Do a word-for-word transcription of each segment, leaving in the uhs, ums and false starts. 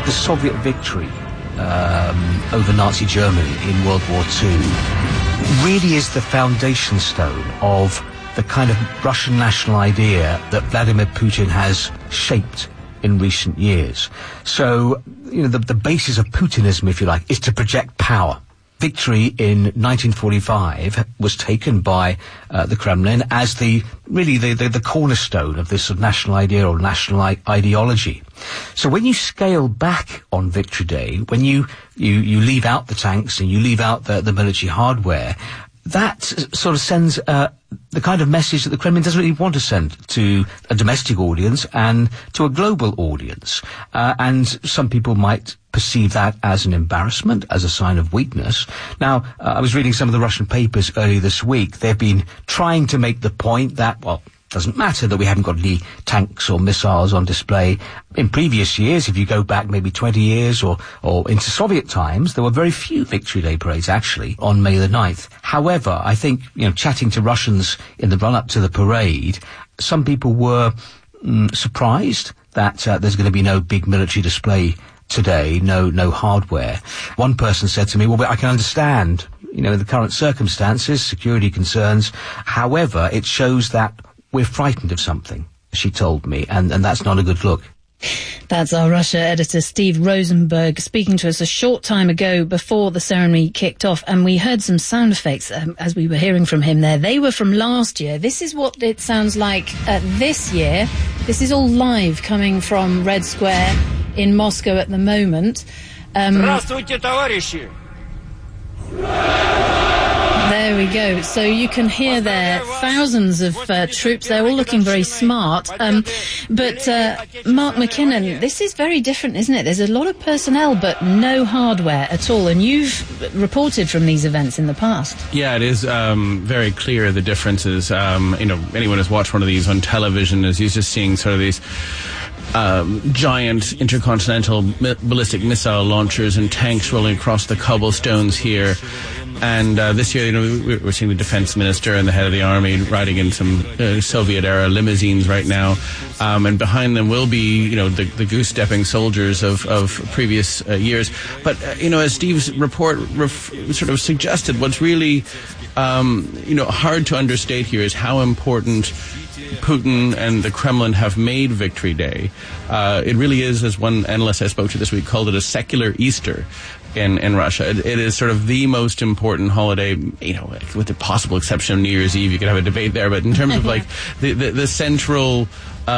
the Soviet victory um, over Nazi Germany in World War Two really is the foundation stone of the kind of Russian national idea that Vladimir Putin has shaped in recent years. So, you know, the, the basis of Putinism, if you like, is to project power. Victory in nineteen forty-five was taken by uh, the Kremlin as the really the, the, the cornerstone of this sort of national idea or national I- ideology. So when you scale back on Victory Day, when you, you, you leave out the tanks and you leave out the, the military hardware, that sort of sends uh, the kind of message that the Kremlin doesn't really want to send to a domestic audience and to a global audience. Uh, and some people might perceive that as an embarrassment, as a sign of weakness. Now, uh, I was reading some of the Russian papers earlier this week. They've been trying to make the point that, well, it doesn't matter that we haven't got any tanks or missiles on display. In previous years, if you go back maybe twenty years or, or into Soviet times, there were very few Victory Day parades actually on May the ninth. However, I think, you know, chatting to Russians in the run-up to the parade, some people were mm, surprised that uh, there's going to be no big military display today, no no hardware. One person said to me, well, I can understand, you know, the current circumstances, security concerns. However, it shows that we're frightened of something, she told me, and, and that's not a good look. That's our Russia editor, Steve Rosenberg, speaking to us a short time ago before the ceremony kicked off, and we heard some sound effects um, as we were hearing from him there. They were from last year. This is what it sounds like uh, this year. This is all live coming from Red Square in Moscow at the moment. Um, Здравствуйте, товарищи! There we go. So you can hear there thousands of uh, troops. They're all looking very smart. Um, but uh, Mark McKinnon, this is very different, isn't it? There's a lot of personnel, but no hardware at all. And you've reported from these events in the past. Yeah, it is um, very clear the differences. Um, you know, anyone who's watched one of these on television is used to seeing sort of these Um, giant intercontinental mi- ballistic missile launchers and tanks rolling across the cobblestones here. And uh, this year, you know, we're seeing the defense minister and the head of the army riding in some uh, Soviet-era limousines right now. Um, and behind them will be, you know, the, the goose-stepping soldiers of, of previous uh, years. But, uh, you know, as Steve's report ref- sort of suggested, what's really, um, you know, hard to understate here is how important Putin and the Kremlin have made Victory Day. Uh, it really is, as one analyst I spoke to this week called it, a secular Easter in, in Russia. It, it is sort of the most important holiday, you know, with the possible exception of New Year's Eve. You could have a debate there, but in terms of like the, the, the central,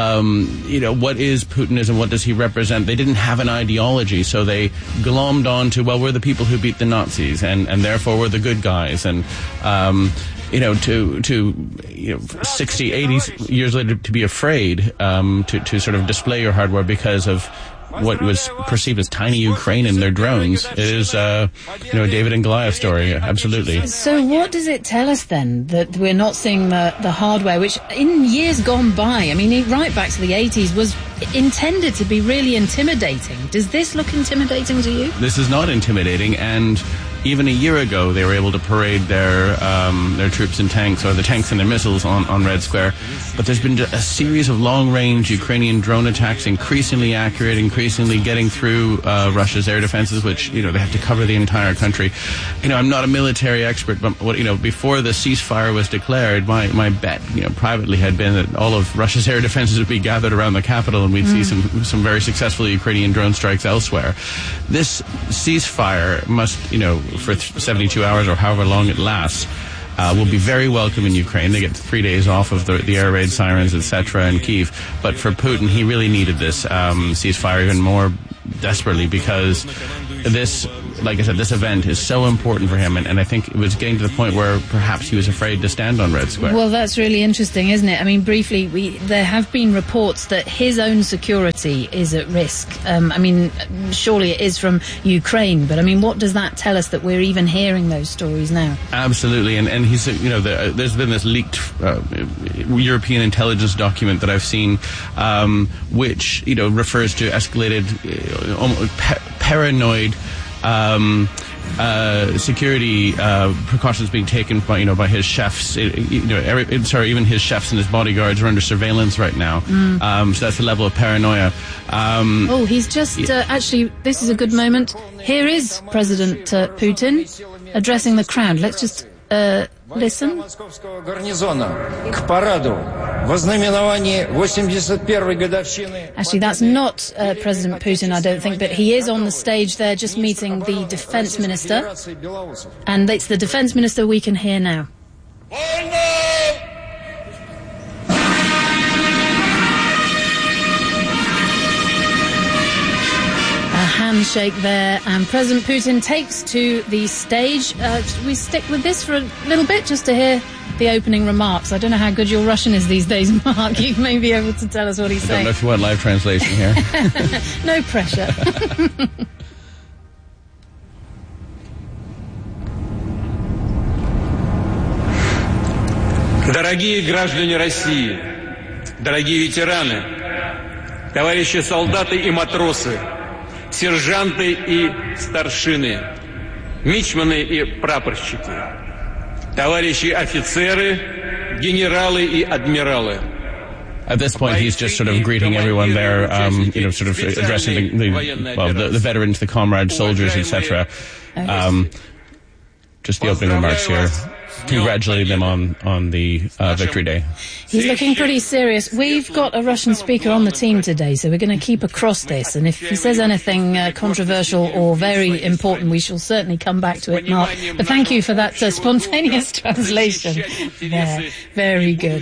um, you know, what is Putinism? What does he represent? They didn't have an ideology, so they glommed on to, well, we're the people who beat the Nazis, and, and therefore we're the good guys. And, um, you know, to, to, you know, sixty, eighty years later to be afraid, um, to, to sort of display your hardware because of what was perceived as tiny Ukraine and their drones. It is, uh, you know, a David and Goliath story, absolutely. So what does it tell us then, that we're not seeing the, the hardware, which in years gone by, I mean, right back to the eighties, was intended to be really intimidating. Does this look intimidating to you? This is not intimidating, and even a year ago, they were able to parade their um, their troops and tanks, or the tanks and their missiles, on, on Red Square. But there's been a series of long-range Ukrainian drone attacks, increasingly accurate, increasingly getting through uh, Russia's air defenses, which, you know, they have to cover the entire country. You know, I'm not a military expert, but what, you know, before the ceasefire was declared, my, my bet, you know, privately had been that all of Russia's air defenses would be gathered around the capital, and we'd mm. see some some very successful Ukrainian drone strikes elsewhere. This ceasefire must, you know, for seventy-two hours or however long it lasts, uh, will be very welcome in Ukraine. They get three days off of the, the air raid sirens, et cetera, in Kyiv. But for Putin, he really needed this um, ceasefire even more desperately, because this, like I said, this event is so important for him, and, and I think it was getting to the point where perhaps he was afraid to stand on Red Square. Well, that's really interesting, isn't it? I mean, briefly, we, there have been reports that his own security is at risk. Um, I mean, surely it is from Ukraine, but I mean, what does that tell us that we're even hearing those stories now? Absolutely, and, and he's, you know, the, there's been this leaked uh, European intelligence document that I've seen, um, which, you know, refers to escalated, uh, almost pa- paranoid Um, uh, security uh, precautions being taken by, you know, by his chefs. It, you know, every, sorry, even his chefs and his bodyguards are under surveillance right now. Mm. Um, so that's the level of paranoia. Um, oh, he's just uh, actually. This is a good moment. Here is President uh, Putin addressing the crowd. Let's just uh, listen. Actually, that's not uh, President Putin, I don't think, but he is on the stage there just meeting the defense minister. And it's the defense minister we can hear now. Handshake there, and President Putin takes to the stage. Uh, we stick with this for a little bit just to hear the opening remarks. I don't know how good your Russian is these days, Mark. You may be able to tell us what he's saying. I don't know if you want live translation here. No pressure. Дорогие граждане России, дорогие ветераны, товарищи солдаты и матросы, сержанты и старшины, мичманы и прапорщики, товарищи офицеры, генералы и адмиралы. At this point, he's just sort of greeting everyone there, um, you know, sort of addressing the, the, well, the, the veterans, the comrades, soldiers, et cetera. Um, just the opening remarks here, congratulating them on, on the uh, Victory Day. He's looking pretty serious. We've got a Russian speaker on the team today, so we're going to keep across this. And if he says anything uh, controversial or very important, we shall certainly come back to it, Mark. But thank you for that uh, spontaneous translation. There, very good.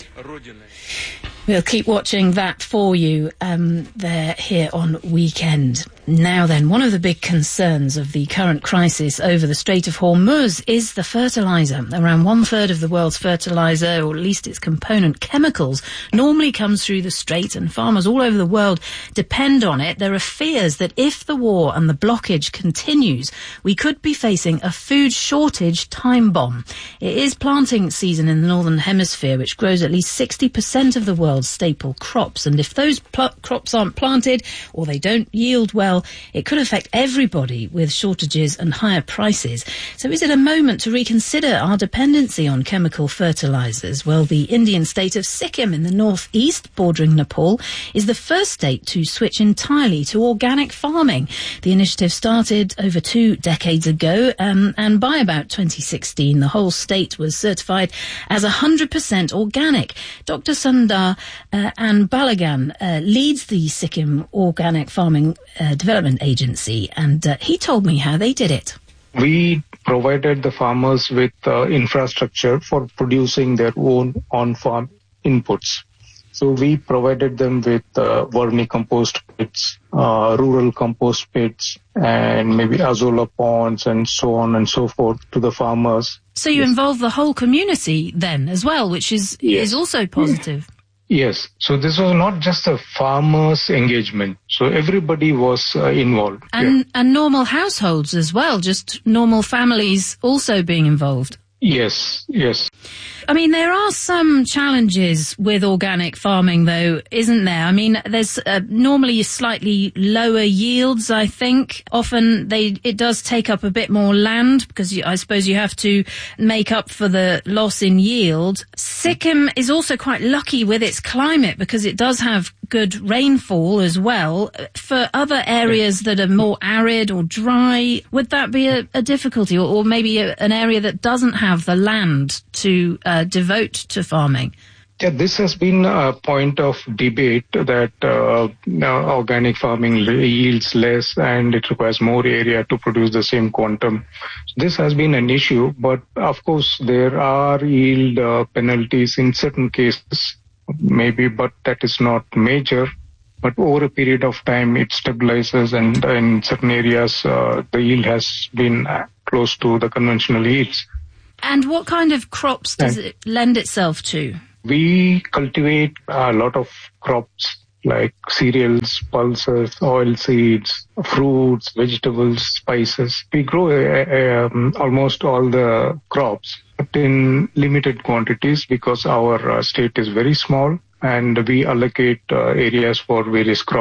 We'll keep watching that for you um, there here on Weekend. Now then, one of the big concerns of the current crisis over the Strait of Hormuz is the fertiliser. Around one-third of the world's fertiliser, or at least its component chemicals, normally comes through the strait, and farmers all over the world depend on it. There are fears that if the war and the blockage continues, we could be facing a food shortage time bomb. It is planting season in the Northern Hemisphere, which grows at least sixty percent of the world's staple crops, and if those pl- crops aren't planted or they don't yield well, it could affect everybody with shortages and higher prices. So is it a moment to reconsider our dependency on chemical fertilisers? Well, the Indian state of Sikkim in the northeast, bordering Nepal, is the first state to switch entirely to organic farming. The initiative started over two decades ago, um, and by about twenty sixteen, the whole state was certified as one hundred percent organic. Doctor Sundar uh, Anbalagan uh, leads the Sikkim Organic Farming uh, Development Agency, and uh, he told me how they did it. We provided the farmers with uh, infrastructure for producing their own on-farm inputs. So we provided them with uh, vermicompost pits, uh, rural compost pits, and maybe azolla ponds and so on and so forth to the farmers. So you yes. involve the whole community then as well, which is yes. is also positive. Yes. So this was not just a farmers' engagement. So everybody was uh, involved. And, yeah. and normal households as well, just normal families also being involved. Yes, yes. I mean, there are some challenges with organic farming, though, isn't there? I mean, there's uh, normally slightly lower yields, I think. Often they it does take up a bit more land because you, I suppose you have to make up for the loss in yield. Sikkim is also quite lucky with its climate because it does have good rainfall as well. For other areas that are more arid or dry, would that be a, a difficulty, or, or maybe a, an area that doesn't have the land to uh, devote to farming? Yeah, this has been a point of debate that uh, organic farming yields less and it requires more area to produce the same quantum. This has been an issue, but of course there are yield uh, penalties in certain cases, maybe, but that is not major. But over a period of time, it stabilizes, and in certain areas, uh, the yield has been close to the conventional yields. And what kind of crops does it lend itself to? We cultivate a lot of crops like cereals, pulses, oilseeds, fruits, vegetables, spices. We grow uh, um, almost all the crops, but in limited quantities because our uh, state is very small and we allocate uh, areas for various crops.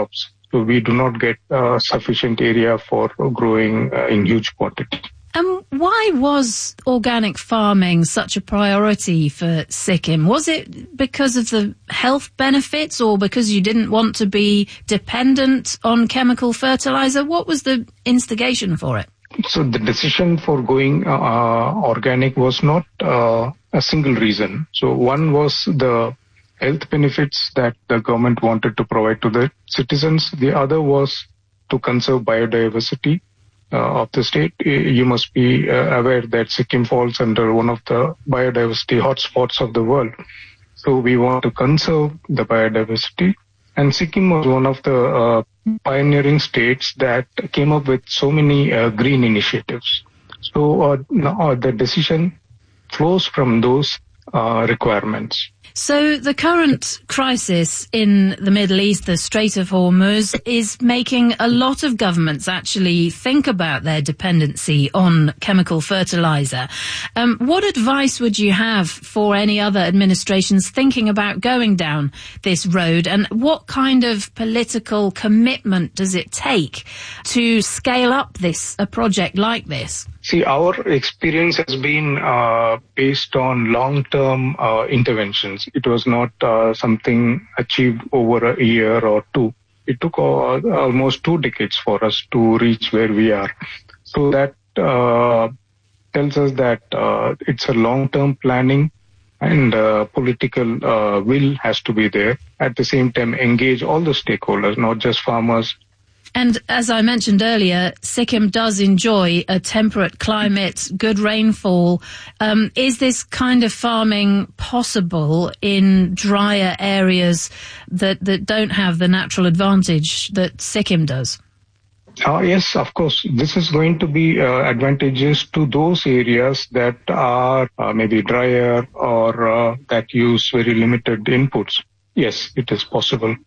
So we do not get uh, sufficient area for growing uh, in huge quantity. Um, why was organic farming such a priority for Sikkim? Was it because of the health benefits or because you didn't want to be dependent on chemical fertilizer? What was the instigation for it? So the decision for going uh, organic was not uh, a single reason. So one was the health benefits that the government wanted to provide to the citizens. The other was to conserve biodiversity Uh, of the state. You must be uh, aware that Sikkim falls under one of the biodiversity hotspots of the world. So we want to conserve the biodiversity. And Sikkim was one of the uh, pioneering states that came up with so many uh, green initiatives. So uh, now the decision flows from those uh, requirements. So the current crisis in the Middle East, the Strait of Hormuz, is making a lot of governments actually think about their dependency on chemical fertilizer. Um, what advice would you have for any other administrations thinking about going down this road? And what kind of political commitment does it take to scale up this a project like this? See, our experience has been uh, based on long-term uh, interventions. It was not uh, something achieved over a year or two. It took uh, almost two decades for us to reach where we are. So that uh, tells us that uh, it's a long-term planning and uh, political uh, will has to be there. At the same time, engage all the stakeholders, not just farmers. And as I mentioned earlier, Sikkim does enjoy a temperate climate, good rainfall. Um, is this kind of farming possible in drier areas that, that don't have the natural advantage that Sikkim does? Uh, yes, of course. This is going to be uh, advantageous to those areas that are uh, maybe drier or uh, that use very limited inputs. Yes, it is possible.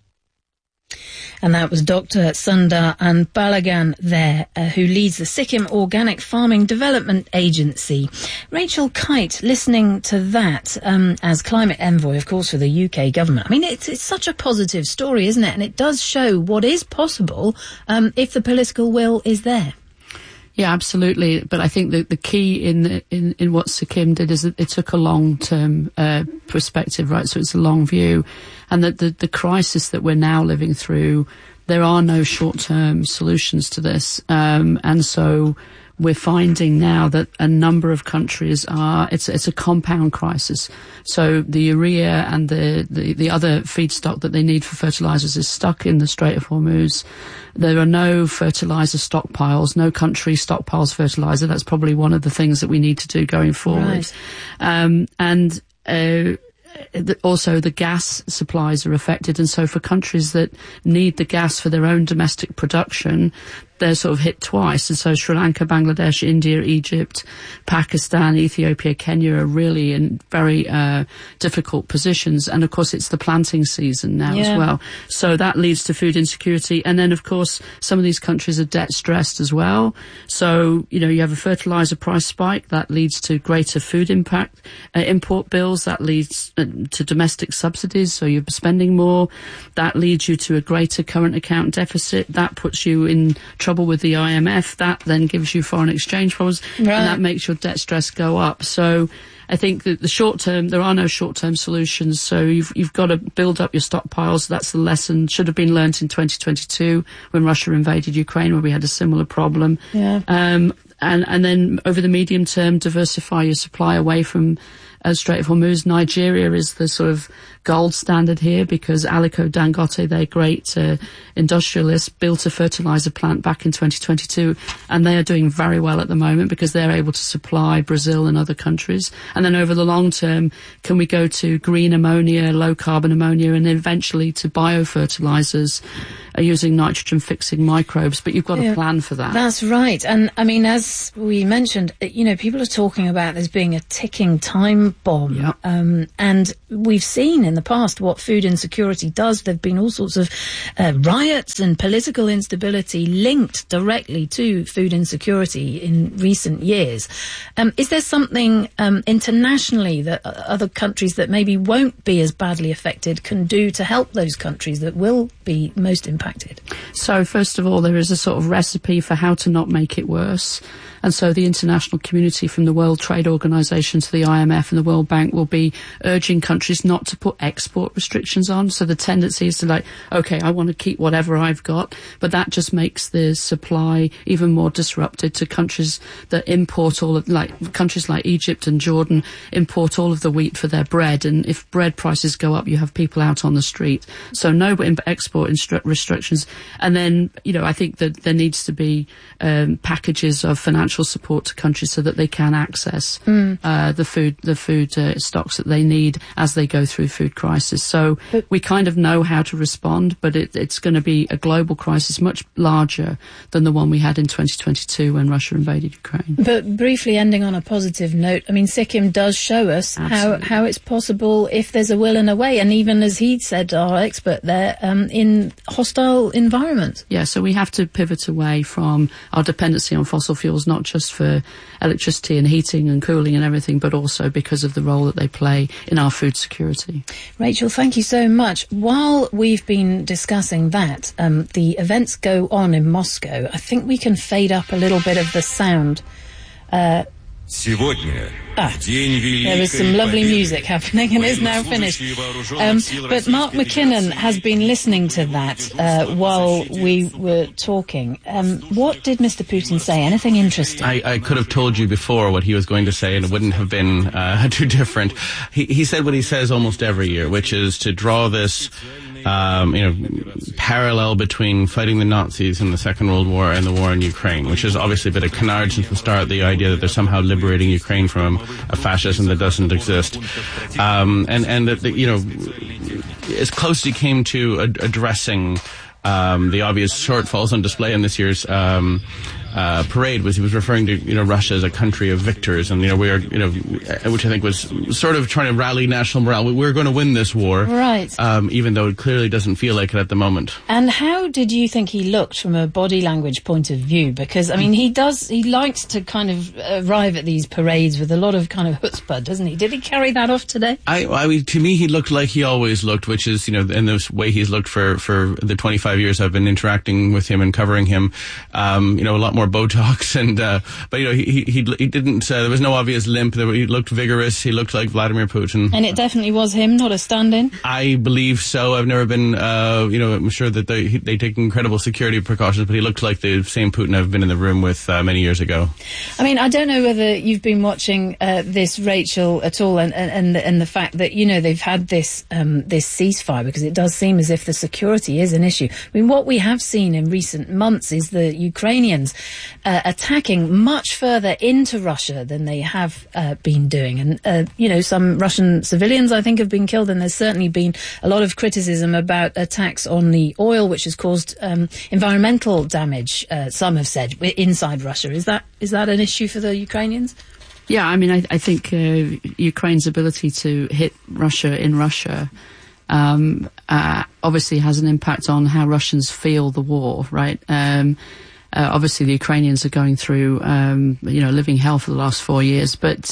And that was Doctor Sundar Anbalagan there, uh, who leads the Sikkim Organic Farming Development Agency. Rachel Kite, listening to that um, as climate envoy, of course, for the U K government. I mean, it's, it's such a positive story, isn't it? And it does show what is possible um, if the political will is there. Yeah, absolutely. But I think that the key in the, in in what Sikkim did is that it took a long term uh, perspective, right? So it's a long view, and that the the crisis that we're now living through, there are no short term solutions to this, um, and so we're finding now that a number of countries are, it's, it's a compound crisis. So the urea and the, the, the other feedstock that they need for fertilizers is stuck in the Strait of Hormuz. There are no fertilizer stockpiles, no country stockpiles fertilizer. That's probably one of the things that we need to do going forward. Right. Um, and, uh, also the gas supplies are affected, and so for countries that need the gas for their own domestic production, they're sort of hit twice. And so Sri Lanka, Bangladesh, India, Egypt, Pakistan, Ethiopia, Kenya are really in very uh, difficult positions. And of course it's the planting season now yeah. as well. So that leads to food insecurity. And then of course some of these countries are debt stressed as well. So, you know, you have a fertilizer price spike that leads to greater food impact, uh, import bills, that leads uh, to domestic subsidies. So you're spending more. That leads you to a greater current account deficit. That puts you in trouble with the I M F. That then gives you foreign exchange problems, right. and that makes your debt stress go up. So I think that the short term, there are no short term solutions. So you've you've got to build up your stockpiles. That's the lesson should have been learnt in twenty twenty-two when Russia invaded Ukraine, where we had a similar problem. Yeah. Um, and and then over the medium term, diversify your supply away from uh, Strait of Hormuz. Nigeria is the sort of gold standard here because Aliko Dangote, their great uh, industrialist, built a fertilizer plant back in twenty twenty-two, and they are doing very well at the moment because they're able to supply Brazil and other countries. And then over the long term, can we go to green ammonia, low carbon ammonia, and eventually to biofertilizers uh, using nitrogen fixing microbes? But you've got yeah, a plan for that. That's right. And I mean, as we mentioned, you know, people are talking about this being a ticking time bomb. Yep. Um, and we've seen in the past what food insecurity does. There have been all sorts of uh, riots and political instability linked directly to food insecurity in recent years. Um, is there something um, internationally that uh, other countries that maybe won't be as badly affected can do to help those countries that will be be most impacted? So, first of all, there is a sort of recipe for how to not make it worse. And so the international community, from the World Trade Organization to the I M F and the World Bank, will be urging countries not to put export restrictions on. So the tendency is to like, okay, I want to keep whatever I've got, but that just makes the supply even more disrupted to countries that import all of, like countries like Egypt and Jordan import all of the wheat for their bread. And if bread prices go up, you have people out on the street. So no export instru- restrictions. And then, you know, I think that there needs to be um, packages of financial support to countries so that they can access mm. uh, the food the food uh, stocks that they need as they go through food crisis. So but we kind of know how to respond, but it, it's going to be a global crisis much larger than the one we had in twenty twenty-two when Russia invaded Ukraine. But briefly ending on a positive note, I mean, Sikkim does show us how, how it's possible if there's a will and a way, and even as he said, our expert there, um, in hostile environments. Yeah, so we have to pivot away from our dependency on fossil fuels, not just for electricity and heating and cooling and everything, but also because of the role that they play in our food security. Rachel, thank you so much. While we've been discussing that, um, the events go on in Moscow. I think we can fade up a little bit of the sound. Uh, Ah, there was some lovely music happening and it's now finished. Um, but Mark McKinnon has been listening to that uh, while we were talking. Um, what did Mister Putin say? Anything interesting? I, I could have told you before what he was going to say and it wouldn't have been uh, too different. He, he said what he says almost every year, which is to draw this Um, you know, parallel between fighting the Nazis in the Second World War and the war in Ukraine, which has obviously been a canard since the start, the idea that they're somehow liberating Ukraine from a fascism that doesn't exist. Um, and, and that, you know, as close as he came to ad- addressing um, the obvious shortfalls on display in this year's um, uh, parade was he was referring to, you know, Russia as a country of victors, and, you know, we are, you know, which I think was sort of trying to rally national morale. We're going to win this war. Right. Um, even though it clearly doesn't feel like it at the moment. And how did you think he looked from a body language point of view? Because, I mean, he does, he likes to kind of arrive at these parades with a lot of kind of chutzpah, doesn't he? Did he carry that off today? I, I, to me, he looked like he always looked, which is, you know, in this way he's looked for, for the twenty-five years I've been interacting with him and covering him. Um, you know, a lot more Botox and, uh, but, you know, he, he, he, he didn't, uh, there was no obvious limp. There, he looked vigorous. He looked like Vladimir Putin. And it definitely was him, not a stand-in? I believe so. I've never been, uh, you know, I'm sure that they, they take incredible security precautions, but he looked like the same Putin I've been in the room with, uh, many years ago. I mean, I don't know whether you've been watching, uh, this, Rachel, at all, and, and, and the fact that, you know, they've had this, um, this ceasefire, because it does seem as if the security is an issue. I mean, what we have seen in recent months is the Ukrainians, uh, attacking much further into Russia than they have, uh, been doing. And, uh, you know, some Russian civilians, I think, have been killed, and there's certainly been a lot of criticism about attacks on the oil, which has caused um, environmental damage, uh, some have said, inside Russia. Is that is that an issue for the Ukrainians? Yeah, I mean, I, I think uh, Ukraine's ability to hit Russia in Russia um, uh, obviously has an impact on how Russians feel the war, right? Um, uh, obviously, the Ukrainians are going through, um, you know, living hell for the last four years, but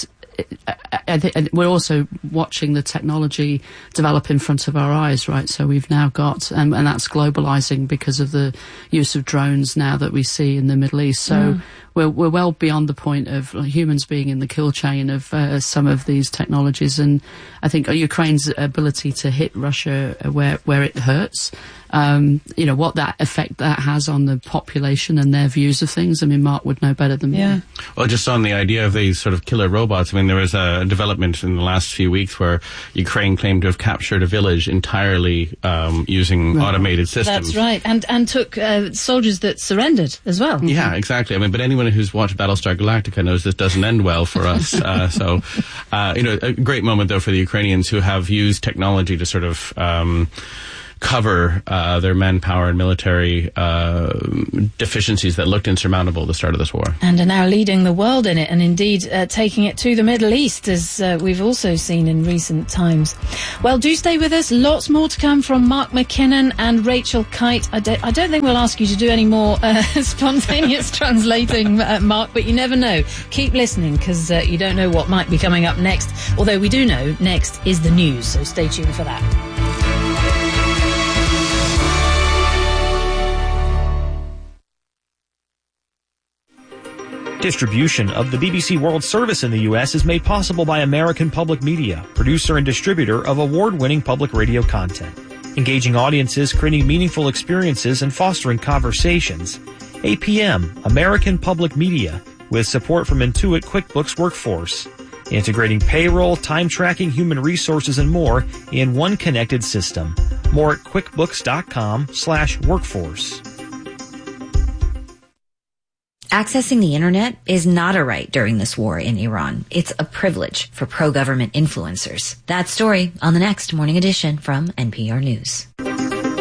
I, I th- we're also watching the technology develop in front of our eyes, right? So we've now got, um, and that's globalizing because of the use of drones now that we see in the Middle East. So mm. we're, we're well beyond the point of humans being in the kill chain of uh, some of these technologies. And I think Ukraine's ability to hit Russia where, where it hurts, um, you know, what that effect that has on the population and their views of things. I mean, Mark would know better than yeah. me. Well, just on the idea of these sort of killer robots, I mean, there was a development in the last few weeks where Ukraine claimed to have captured a village entirely um, using right. automated systems. That's right, and and took uh, soldiers that surrendered as well. Yeah, exactly. I mean, but anyone who's watched Battlestar Galactica knows this doesn't end well for us. uh, so, uh, you know, a great moment, though, for the Ukrainians who have used technology to sort of Um, cover uh, their manpower and military uh, deficiencies that looked insurmountable at the start of this war. And are now leading the world in it, and indeed uh, taking it to the Middle East, as uh, we've also seen in recent times. Well, do stay with us. Lots more to come from Mark McKinnon and Rachel Kite. I don't, I don't think we'll ask you to do any more uh, spontaneous translating, uh, Mark, but you never know. Keep listening, because uh, you don't know what might be coming up next. Although we do know next is the news, so stay tuned for that. Distribution of the B B C World Service in the U S is made possible by American Public Media, producer and distributor of award-winning public radio content. Engaging audiences, creating meaningful experiences, and fostering conversations. A P M, American Public Media, with support from Intuit QuickBooks Workforce. Integrating payroll, time tracking, human resources, and more in one connected system. More at quickbooks.com slash workforce. Accessing the internet is not a right during this war in Iran. It's a privilege for pro-government influencers. That story on the next Morning Edition from N P R News.